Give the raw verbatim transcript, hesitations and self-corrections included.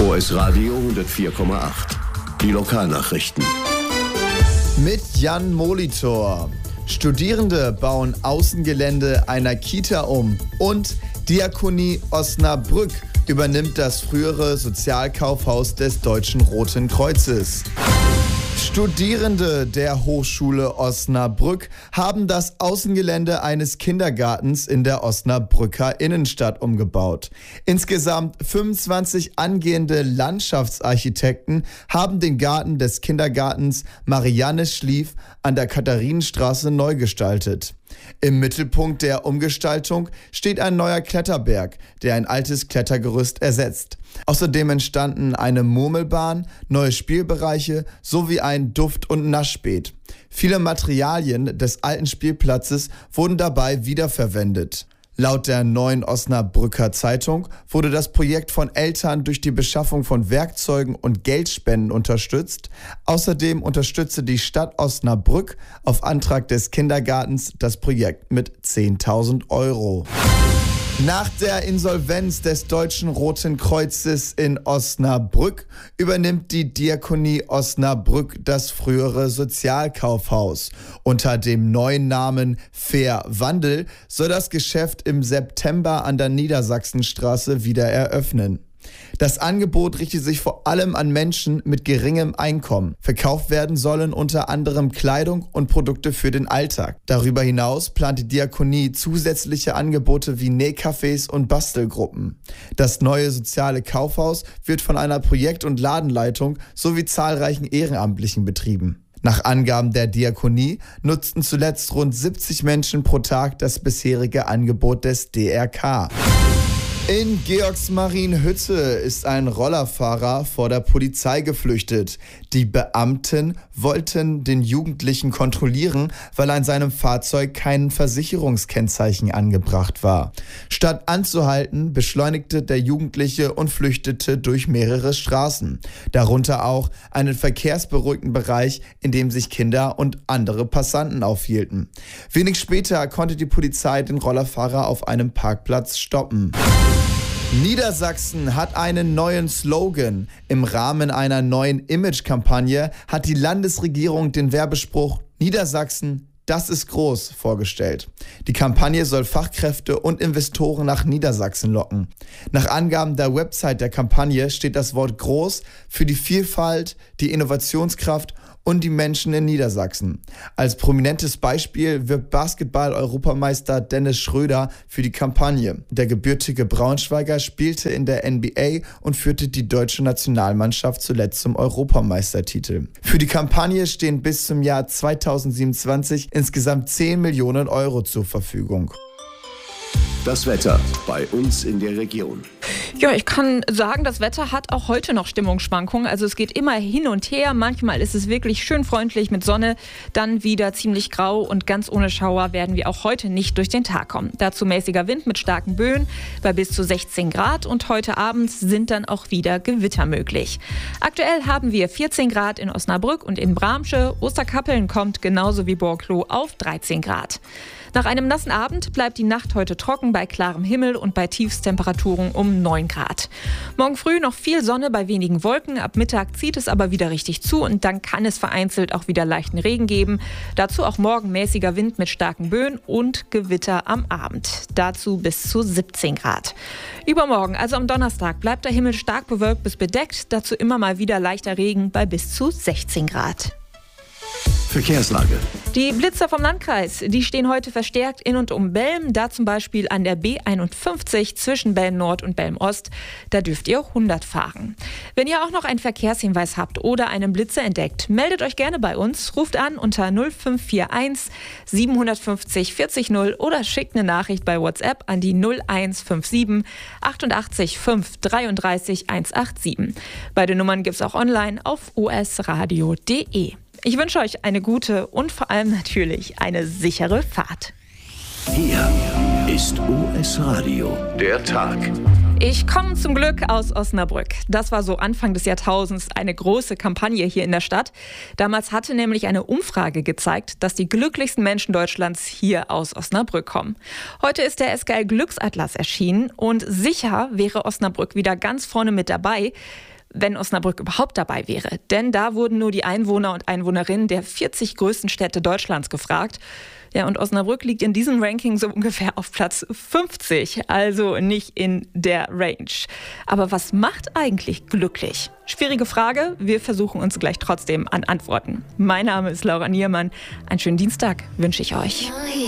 O S Radio hundertvier Komma acht. Die Lokalnachrichten. Mit Jan Molitor. Studierende bauen Außengelände einer Kita um. Und Diakonie Osnabrück übernimmt das frühere Sozialkaufhaus des Deutschen Roten Kreuzes. Studierende der Hochschule Osnabrück haben das Außengelände eines Kindergartens in der Osnabrücker Innenstadt umgebaut. Insgesamt fünfundzwanzig angehende Landschaftsarchitekten haben den Garten des Kindergartens Marianne Schlief an der Katharinenstraße neu gestaltet. Im Mittelpunkt der Umgestaltung steht ein neuer Kletterberg, der ein altes Klettergerüst ersetzt. Außerdem entstanden eine Murmelbahn, neue Spielbereiche sowie ein Duft- und Naschbeet. Viele Materialien des alten Spielplatzes wurden dabei wiederverwendet. Laut der Neuen Osnabrücker Zeitung wurde das Projekt von Eltern durch die Beschaffung von Werkzeugen und Geldspenden unterstützt. Außerdem unterstützte die Stadt Osnabrück auf Antrag des Kindergartens das Projekt mit zehntausend Euro. Nach der Insolvenz des Deutschen Roten Kreuzes in Osnabrück übernimmt die Diakonie Osnabrück das frühere Sozialkaufhaus. Unter dem neuen Namen Fair Wandel soll das Geschäft im September an der Niedersachsenstraße wieder eröffnen. Das Angebot richtet sich vor allem an Menschen mit geringem Einkommen. Verkauft werden sollen unter anderem Kleidung und Produkte für den Alltag. Darüber hinaus plant die Diakonie zusätzliche Angebote wie Nähcafés und Bastelgruppen. Das neue soziale Kaufhaus wird von einer Projekt- und Ladenleitung sowie zahlreichen Ehrenamtlichen betrieben. Nach Angaben der Diakonie nutzten zuletzt rund siebzig Menschen pro Tag das bisherige Angebot des D R K. In Georgsmarienhütte ist ein Rollerfahrer vor der Polizei geflüchtet. Die Beamten wollten den Jugendlichen kontrollieren, weil an seinem Fahrzeug kein Versicherungskennzeichen angebracht war. Statt anzuhalten, beschleunigte der Jugendliche und flüchtete durch mehrere Straßen. Darunter auch einen verkehrsberuhigten Bereich, in dem sich Kinder und andere Passanten aufhielten. Wenig später konnte die Polizei den Rollerfahrer auf einem Parkplatz stoppen. Niedersachsen hat einen neuen Slogan. Im Rahmen einer neuen Image-Kampagne hat die Landesregierung den Werbespruch "Niedersachsen, das ist groß" vorgestellt. Die Kampagne soll Fachkräfte und Investoren nach Niedersachsen locken. Nach Angaben der Website der Kampagne steht das Wort groß für die Vielfalt, die Innovationskraft und die Menschen in Niedersachsen. Als prominentes Beispiel wirbt Basketball-Europameister Dennis Schröder für die Kampagne. Der gebürtige Braunschweiger spielte in der N B A und führte die deutsche Nationalmannschaft zuletzt zum Europameistertitel. Für die Kampagne stehen bis zum Jahr zweitausendsiebenundzwanzig insgesamt zehn Millionen Euro zur Verfügung. Das Wetter bei uns in der Region. Ja, ich kann sagen, das Wetter hat auch heute noch Stimmungsschwankungen. Also es geht immer hin und her. Manchmal ist es wirklich schön freundlich mit Sonne, dann wieder ziemlich grau und ganz ohne Schauer werden wir auch heute nicht durch den Tag kommen. Dazu mäßiger Wind mit starken Böen bei bis zu sechzehn Grad und heute Abend sind dann auch wieder Gewitter möglich. Aktuell haben wir vierzehn Grad in Osnabrück und in Bramsche. Osterkappeln kommt genauso wie Borkloh auf dreizehn Grad. Nach einem nassen Abend bleibt die Nacht heute trocken bei klarem Himmel und bei Tiefstemperaturen um neun Grad. Morgen früh noch viel Sonne bei wenigen Wolken. Ab Mittag zieht es aber wieder richtig zu und dann kann es vereinzelt auch wieder leichten Regen geben. Dazu auch morgen mäßiger Wind mit starken Böen und Gewitter am Abend. Dazu bis zu siebzehn Grad. Übermorgen, also am Donnerstag, bleibt der Himmel stark bewölkt bis bedeckt. Dazu immer mal wieder leichter Regen bei bis zu sechzehn Grad. Verkehrslage. Die Blitzer vom Landkreis, die stehen heute verstärkt in und um Belm, da zum Beispiel an der B einundfünfzig zwischen Belm Nord und Belm Ost. Da dürft ihr hundert fahren. Wenn ihr auch noch einen Verkehrshinweis habt oder einen Blitzer entdeckt, meldet euch gerne bei uns, ruft an unter null fünf vier eins siebenhundertfünfzig vierzig null oder schickt eine Nachricht bei WhatsApp an die null eins fünf sieben achtundachtzig fünf dreiunddreißig hundertsiebenundachtzig. Beide Nummern gibt's auch online auf o s radio punkt d e. Ich wünsche euch eine gute und vor allem natürlich eine sichere Fahrt. Hier ist O S Radio, der Tag. Ich komme zum Glück aus Osnabrück. Das war so Anfang des Jahrtausends eine große Kampagne hier in der Stadt. Damals hatte nämlich eine Umfrage gezeigt, dass die glücklichsten Menschen Deutschlands hier aus Osnabrück kommen. Heute ist der S G L Glücksatlas erschienen und sicher wäre Osnabrück wieder ganz vorne mit dabei, wenn Osnabrück überhaupt dabei wäre. Denn da wurden nur die Einwohner und Einwohnerinnen der vierzig größten Städte Deutschlands gefragt. Ja, und Osnabrück liegt in diesem Ranking so ungefähr auf Platz fünfzig, also nicht in der Range. Aber was macht eigentlich glücklich? Schwierige Frage, wir versuchen uns gleich trotzdem an Antworten. Mein Name ist Laura Niermann. Einen schönen Dienstag wünsche ich euch.